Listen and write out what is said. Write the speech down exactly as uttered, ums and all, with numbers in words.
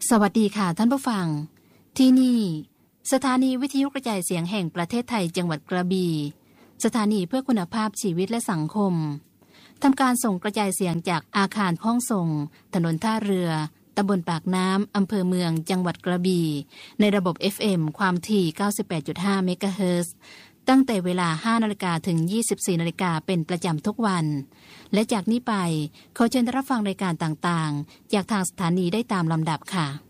สวัสดีค่ะท่านผู้ฟังที่นี่สถานีวิทยุกระจายเสียงแห่งประเทศไทยจังหวัดกระบี่สถานีเพื่อคุณภาพชีวิตและสังคมทำการส่งกระจายเสียงจากอาคารห้องส่งถนนท่าเรือตำบลปากน้ำอำเภอเมืองจังหวัดกระบี่ในระบบ เอฟ เอ็ม ความถี่ เก้าสิบแปดจุดห้า เมกะเฮิรตซ์ตั้งแต่เวลา ห้านาฬิกา ถึง ยี่สิบสี่นาฬิกา เป็นประจำทุกวันและจากนี้ไปขอเชิญรับฟังรายการต่างๆจากทางสถานีได้ตามลำดับค่ะ